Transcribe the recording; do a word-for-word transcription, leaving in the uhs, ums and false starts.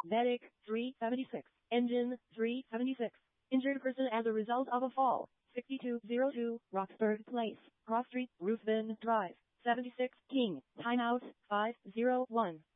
Medic, three seventy-six. Engine, three seventy-six. Injured person as a result of a fall, sixty-two oh two, Roxburgh Place, Cross Street, Ruthven Drive, seventy-six, King. Timeout, five oh one.